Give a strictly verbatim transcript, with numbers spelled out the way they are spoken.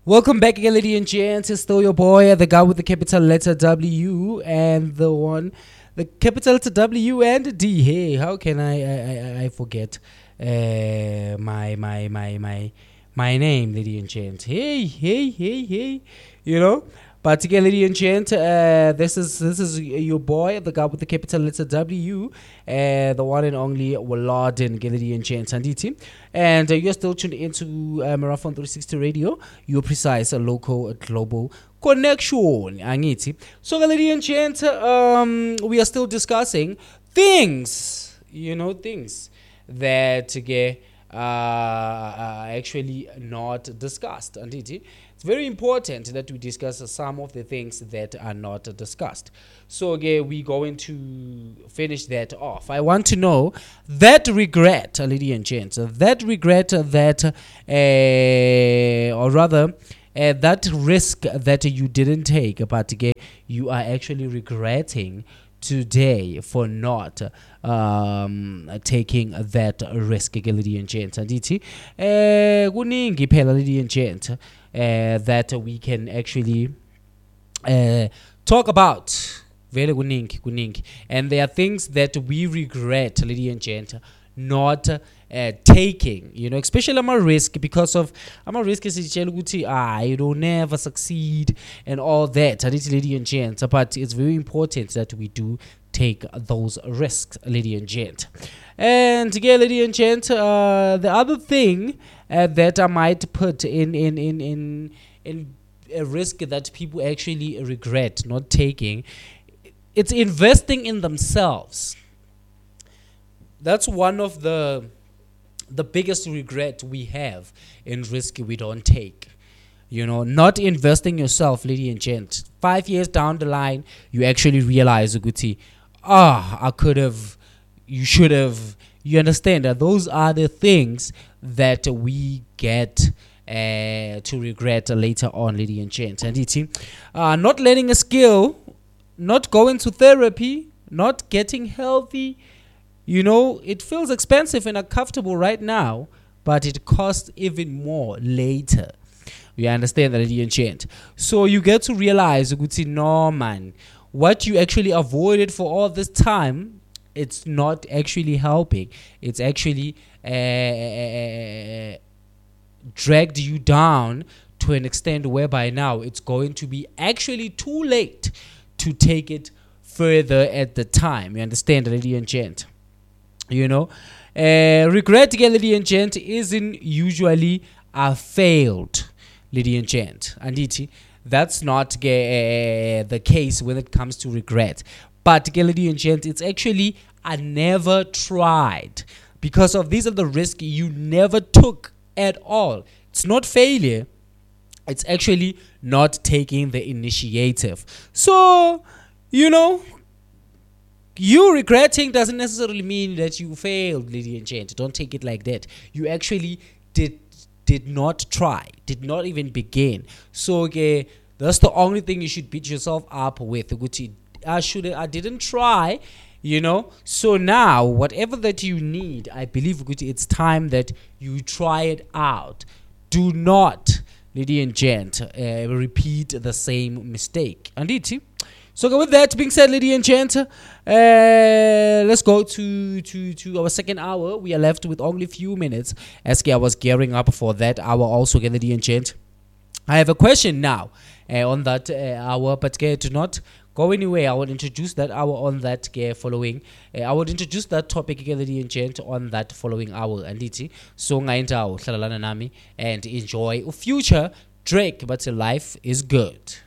Welcome back again, ladies and gents. It's still your boy, the guy with the capital letter W and the one, the capital letter W and D. Hey, how can I I, I, I forget uh, my my my my my name, ladies and gents? Hey, hey, hey, hey. You know. But again, ladies and gents, uh, this is this is your boy, the guy with the capital letter W, uh, the one and only Waladin, ladies and gents, and and uh, you're still tuned into uh, Marathon three sixty Radio, your precise uh, local uh, global connection. Angithi. So, ladies and gents, um, we are still discussing things, you know, things that uh, are actually not discussed, and it's very important that we discuss some of the things that are not discussed. So again, we're going to finish that off. I want to know that regret, ladies and gents, that regret that, uh, or rather, uh, that risk that you didn't take, but again, you are actually regretting today for not um, taking that risk, ladies and gents. And it, uh, kuningi phela, ladies and gents. Uh, that we can actually uh, talk about. Very kuningi, kuningi. And there are things that we regret, ladies and gentlemen, not uh, taking, you know, especially I'm a risk because of I'm a risk is ah, you don't never succeed and all that, ladies and gentlemen. But it's very important that we do take those risks, ladies and gentlemen. And again, ladies and gentlemen, uh, the other thing uh, that I might put in in in in in a risk that people actually regret not taking, it's investing in themselves. That's one of the the biggest regret we have in risk we don't take. You know, not investing yourself, ladies and gents. Five years down the line, you actually realize, Uguti, ah, I could have, you should have. You understand that those are the things that we get uh, to regret later on, ladies and gents. And it's uh, not learning a skill, not going to therapy, not getting healthy. You know, it feels expensive and uncomfortable right now, but it costs even more later. You understand that, ladies and gents. So you get to realize, no man, what you actually avoided for all this time, it's not actually helping. It's actually uh, dragged you down to an extent whereby now it's going to be actually too late to take it further at the time. You understand, ladies and gent? You know, uh, regret, again, ladies and gent, isn't usually a failed, ladies and gent. And it, that's not uh, the case when it comes to regret. But, ladies and gents, it's actually I never tried. Because of these are the risks you never took at all. It's not failure. It's actually not taking the initiative. So, you know, you regretting doesn't necessarily mean that you failed, ladies and gents. Don't take it like that. You actually did did not try, did not even begin. So, okay, that's the only thing you should beat yourself up with. I should I didn't try, you know. So now whatever that you need, I believe it's time that you try it out. Do not, lady and gent, uh, repeat the same mistake. Indeed. So with that being said, lady and gent, uh, let's go to, to, to our second hour. We are left with only a few minutes as I was gearing up for that hour also, lady and gent. I have a question now uh, on that uh, hour, but uh, do not go anywhere. I will introduce that hour on that uh, following. Uh, I will introduce that topic, ladies and gent, on that following hour. And it's so ngaintawo hlalana nami and enjoy future Drake, but life is good.